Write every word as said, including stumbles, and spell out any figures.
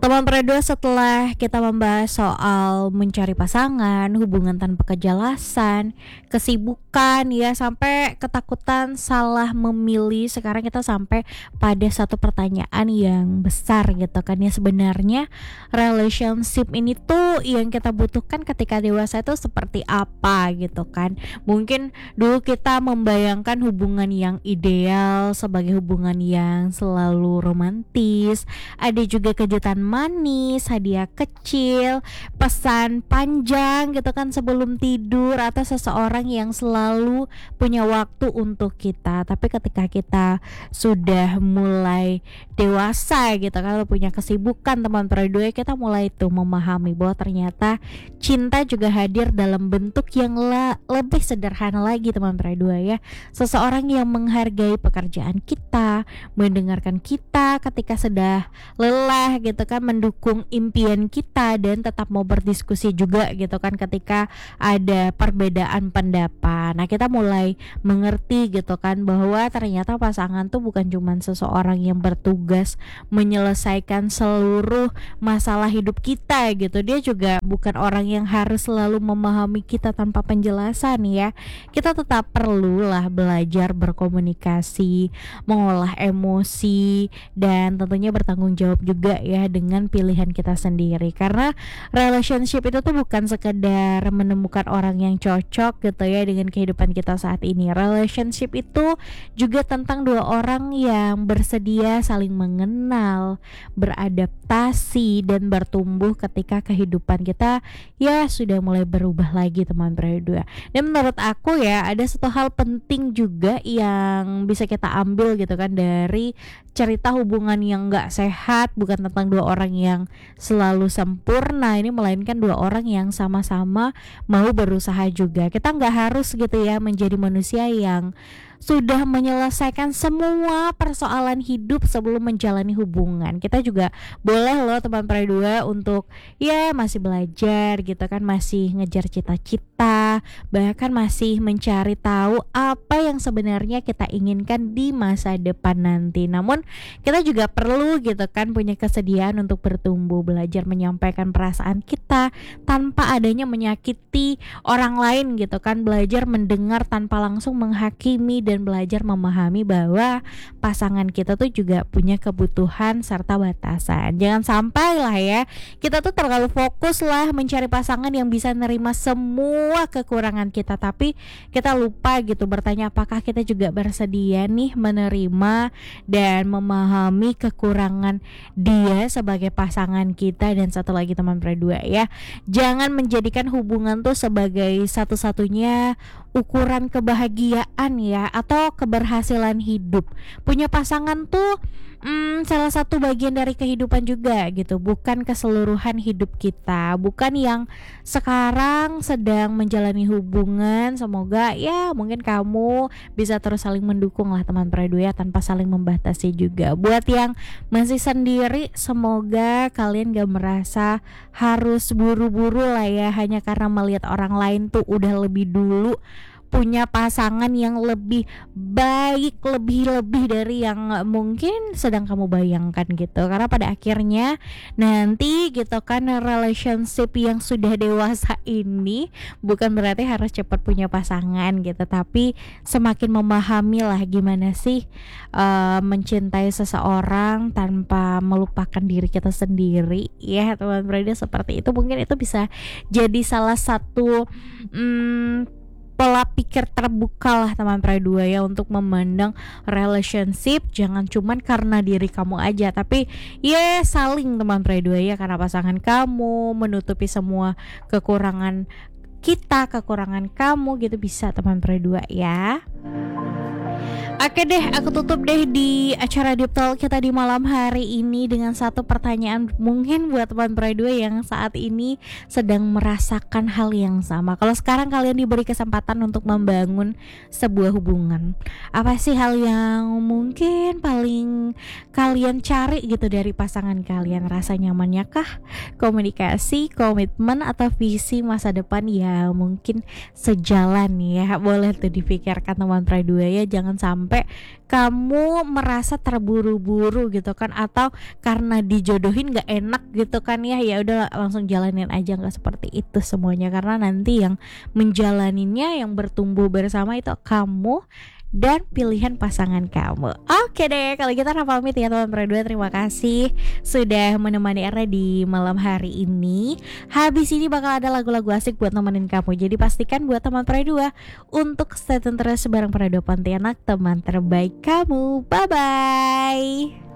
Teman Predua, setelah kita membahas soal mencari pasangan, hubungan tanpa kejelasan, kesibukan ya sampai ketakutan salah memilih, sekarang kita sampai pada satu pertanyaan yang besar gitu kan ya, sebenarnya relationship ini tuh yang kita butuhkan ketika dewasa itu seperti apa gitu kan. Mungkin dulu kita membayangkan hubungan yang ideal sebagai hubungan yang selalu romantis, ada juga kejutan manis, hadiah kecil, pesan panjang gitu kan sebelum tidur, atau seseorang yang selalu punya waktu untuk kita. Tapi ketika kita sudah mulai dewasa gitu, kalau punya kesibukan teman Predua, kita mulai tuh memahami bahwa ternyata cinta juga hadir dalam bentuk yang la- lebih sederhana lagi teman Predua ya. Seseorang yang menghargai pekerjaan kita, mendengarkan kita ketika sudah lelah gitu kan, mendukung impian kita, dan tetap mau berdiskusi juga gitu kan ketika ada perbedaan pendapat. Nah, kita mulai mengerti gitu kan bahwa ternyata pasangan tuh bukan cuma seseorang yang bertugas menyelesaikan seluruh masalah hidup kita gitu. Dia juga bukan orang yang harus selalu memahami kita tanpa penjelasan ya. Kita tetap perlulah belajar berkomunikasi, mengolah emosi, dan tentunya bertanggung jawab juga ya dengan pilihan kita sendiri. Karena relationship itu tuh bukan sekedar menemukan orang yang cocok gitu ya dengan kehidupan kita saat ini. Relationship itu juga tentang dua orang yang bersedia saling mengenal, beradaptasi, dan bertumbuh ketika kehidupan kita ya sudah mulai berubah lagi teman Predua. Dan menurut aku ya ada satu hal penting juga yang bisa kita ambil gitu kan dari cerita hubungan yang gak sehat, bukan tentang dua orang yang selalu sempurna ini, melainkan dua orang yang sama-sama mau berusaha juga. Kita gak harus gitu ya menjadi manusia yang sudah menyelesaikan semua persoalan hidup sebelum menjalani hubungan. Kita juga boleh loh teman Predua untuk ya masih belajar gitu kan, masih ngejar cita-cita, bahkan masih mencari tahu apa yang sebenarnya kita inginkan di masa depan nanti. Namun kita juga perlu gitu kan punya kesediaan untuk bertumbuh, belajar menyampaikan perasaan kita tanpa adanya menyakiti orang lain gitu kan, belajar mendengar tanpa langsung menghakimi, dan belajar memahami bahwa pasangan kita tuh juga punya kebutuhan serta batasan. Jangan sampai lah ya kita tuh terlalu fokus lah mencari pasangan yang bisa nerima semua kekurangan kita, tapi kita lupa gitu bertanya apakah kita juga bersedia nih menerima dan memahami kekurangan dia sebagai pasangan kita. Dan satu lagi teman Predua ya, jangan menjadikan hubungan tuh sebagai satu-satunya ukuran kebahagiaan ya atau keberhasilan hidup. Punya pasangan tuh hmm, salah satu bagian dari kehidupan juga gitu, bukan keseluruhan hidup kita, bukan yang sekarang sedang menjalani hubungan. Semoga ya mungkin kamu bisa terus saling mendukung lah teman Predua tanpa saling membatasi juga. Buat yang masih sendiri, semoga kalian gak merasa harus buru-buru lah ya hanya karena melihat orang lain tuh udah lebih dulu punya pasangan yang lebih baik, lebih-lebih dari yang mungkin sedang kamu bayangkan gitu. Karena pada akhirnya nanti gitu kan relationship yang sudah dewasa ini bukan berarti harus cepat punya pasangan gitu, tapi semakin memahami lah gimana sih uh, mencintai seseorang tanpa melupakan diri kita sendiri ya teman Predua. Seperti itu mungkin itu bisa jadi salah satu hmm, pola pikir terbuka lah teman Predua ya untuk memandang relationship jangan cuman karena diri kamu aja, tapi ya saling teman Predua ya, karena pasangan kamu menutupi semua kekurangan kita, kekurangan kamu gitu bisa teman Predua ya. Oke deh, aku tutup deh di acara Deep Talk kita di malam hari ini dengan satu pertanyaan mungkin buat teman Predua yang saat ini sedang merasakan hal yang sama. Kalau sekarang kalian diberi kesempatan untuk membangun sebuah hubungan, apa sih hal yang mungkin paling kalian cari gitu dari pasangan kalian? Rasa nyamannya kah? Komunikasi, komitmen, atau visi masa depan ya mungkin sejalan ya? Boleh tuh dipikirkan teman Predua ya, jangan sampai sampai kamu merasa terburu-buru gitu kan, atau karena dijodohin gak enak gitu kan ya, ya udah langsung jalanin aja, nggak seperti itu semuanya, karena nanti yang menjalaninnya, yang bertumbuh bersama itu kamu dan pilihan pasangan kamu. Oke deh, kalau kita gitu pamit ya teman berdua. Terima kasih sudah menemani Era di malam hari ini. Habis ini bakal ada lagu-lagu asik buat nemenin kamu. Jadi pastikan buat teman berdua untuk stay tune terus bareng Prado Pontianak, teman terbaik kamu. Bye bye.